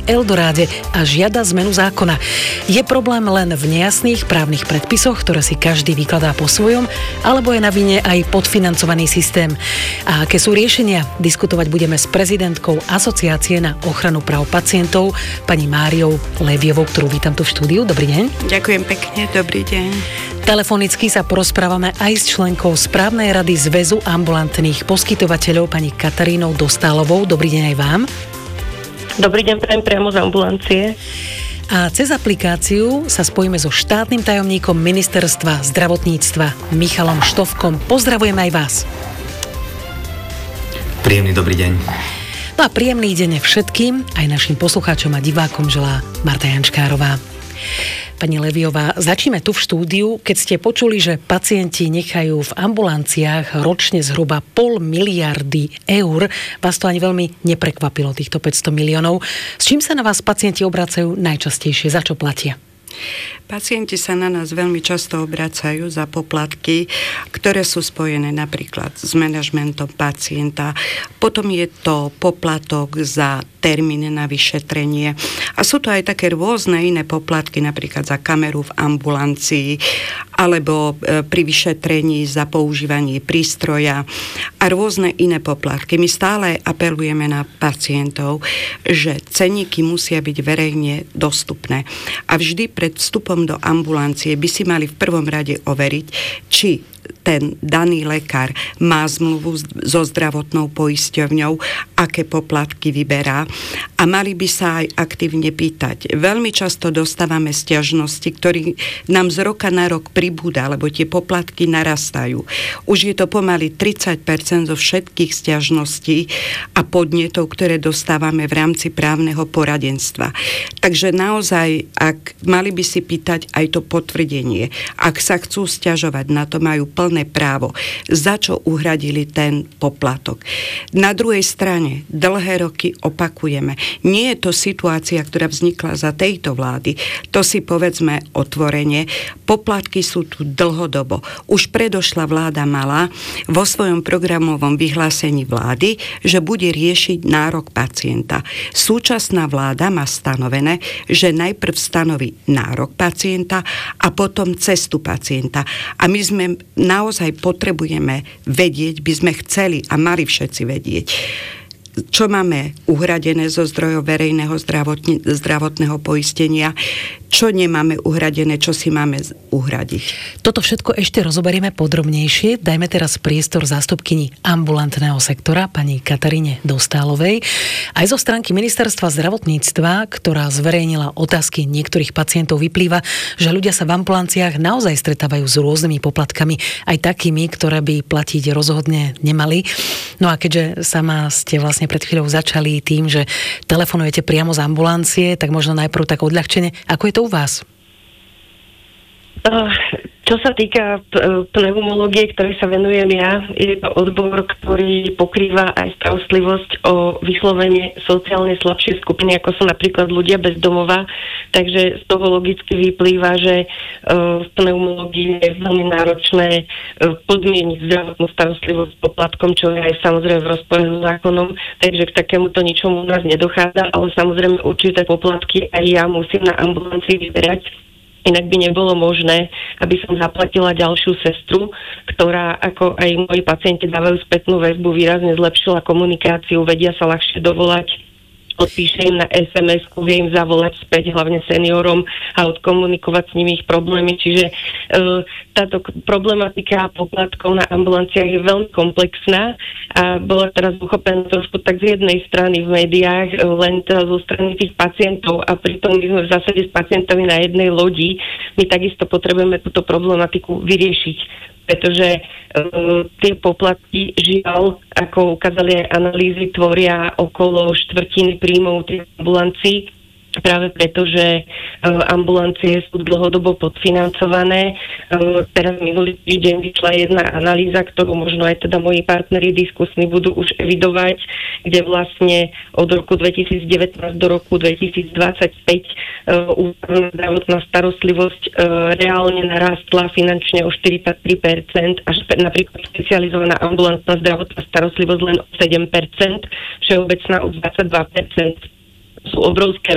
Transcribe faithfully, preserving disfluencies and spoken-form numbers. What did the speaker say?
Eldoráde a žiada zmenu zákona. Je problém len v nejasných právnych predpisoch, ktoré si každý vykladá po svojom, alebo je na vine aj podfinancovaný systém? A aké sú riešenia? Diskutovať budeme s prezidentkou Asociácie na ochranu práv pacientov, pani Máriou Leviovou, ktorú vítam tu v štúdiu. Dobrý deň. Ďakujem pekne, dobrý deň. Telefonicky sa porozprávame aj s členkou správnej rady Zväzu ambulantných poskytovateľov, pani Katarínou Dostálovou. Dobrý deň aj vám. Dobrý deň, prajem priamo z ambulancie. A cez aplikáciu sa spojíme so štátnym tajomníkom ministerstva zdravotníctva Michalom Štofkom. Pozdravujem aj vás. Príjemný dobrý deň. No a príjemný deň všetkým, aj našim poslucháčom a divákom želá Marta Jančkárová. Pani Leviová, začneme tu v štúdiu. Keď ste počuli, že pacienti nechajú v ambulanciách ročne zhruba pol miliardy eur, vás to ani veľmi neprekvapilo, týchto päťsto miliónov. S čím sa na vás pacienti obracajú najčastejšie? Za čo platia? Pacienti sa na nás veľmi často obracajú za poplatky, ktoré sú spojené napríklad s manažmentom pacienta. Potom je to poplatok za termín na vyšetrenie. A sú to aj také rôzne iné poplatky, napríklad za kameru v ambulancii, alebo pri vyšetrení za používanie prístroja a rôzne iné poplatky. My stále apelujeme na pacientov, že ceníky musia byť verejne dostupné. A vždy pred vstupom do ambulancie by si mali v prvom rade overiť, či ten daný lekár má zmluvu so zdravotnou poisťovňou, aké poplatky vyberá a mali by sa aj aktívne pýtať. Veľmi často dostávame sťažnosti, ktoré nám z roka na rok pribúda, lebo tie poplatky narastajú. Už je to pomaly tridsať percent zo všetkých sťažností a podnetov, ktoré dostávame v rámci právneho poradenstva. Takže naozaj, ak mali by si pýtať aj to potvrdenie, ak sa chcú sťažovať, na to majú plné právo, za čo uhradili ten poplatok. Na druhej strane, dlhé roky opakujeme, nie je to situácia, ktorá vznikla za tejto vlády, to si povedzme otvorene, poplatky sú tu dlhodobo. Už predošla vláda mala vo svojom programovom vyhlásení vlády, že bude riešiť nárok pacienta. Súčasná vláda má stanovené, že najprv stanoví nárok pacienta a potom cestu pacienta. A my sme naozaj potrebujeme vedieť, by sme chceli a mali všetci vedieť, čo máme uhradené zo zdrojov verejného zdravotne, zdravotného poistenia, čo nemáme uhradené, čo si máme uhradiť. Toto všetko ešte rozoberieme podrobnejšie. Dajme teraz priestor zástupkyni ambulantného sektora, pani Kataríne Dostálovej. Aj zo stránky ministerstva zdravotníctva, ktorá zverejnila otázky niektorých pacientov, vyplýva, že ľudia sa v ambulanciách naozaj stretávajú s rôznymi poplatkami, aj takými, ktoré by platiť rozhodne nemali. No a keďže sama ste vlastne pred chvíľou začali tým, že telefonujete priamo z ambulancie, tak možno najprv tak odľahčene. Ako je to u vás? Uh, čo sa týka pneumológie, ktorej sa venujem ja, je to odbor, ktorý pokrýva aj starostlivosť o vyslovene sociálne slabšie skupiny, ako sú napríklad ľudia bez domova. Takže z toho logicky vyplýva, že uh, v pneumológii je veľmi náročné uh, podmieniť zdravotnú starostlivosť s poplatkom, čo je aj samozrejme v rozpore so zákonom, takže k takémuto ničomu u nás nedochádza, ale samozrejme určité poplatky aj ja musím na ambulancii vyberať. Inak by nebolo možné, aby som zaplatila ďalšiu sestru, ktorá, ako aj moji pacienti dávajú spätnú väzbu, výrazne zlepšila komunikáciu, vedia sa ľahšie dovolať, odpíše im na es em esku, vie im zavolať späť, hlavne seniorom a odkomunikovať s nimi ich problémy. Čiže e, táto problematika poplatkov na ambulanciách je veľmi komplexná a bola teraz uchopená trošku tak z jednej strany v médiách, len teda zo strany tých pacientov a pritom my sme v zásade s pacientami na jednej lodi. My takisto potrebujeme túto problematiku vyriešiť, pretože uh, tie poplatky, žiaľ, ako ukázali aj analýzy, tvoria okolo štvrtiny príjmov tých ambulancií, práve preto, že uh, ambulancie sú dlhodobo podfinancované. Uh, teraz minulý týždeň vyšla jedna analýza, ktorú možno aj teda moji partneri diskusní budú už evidovať, kde vlastne od roku dvetisícdevätnásť do roku dvetisícdvadsaťpäť uh, zdravotná starostlivosť uh, reálne narástla finančne o štyridsaťtri percent, až napríklad špecializovaná ambulantná zdravotná starostlivosť len o sedem percent, všeobecná o dvadsaťdva percent. Sú obrovské